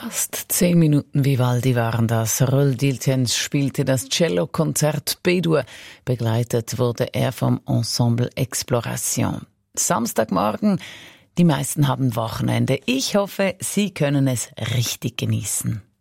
Fast 10 Minuten Vivaldi waren das. Roel Dilthens spielte das Cellokonzert B-Dur. Begleitet wurde er vom Ensemble Exploration. Samstagmorgen, die meisten haben Wochenende. Ich hoffe, Sie können es richtig genießen.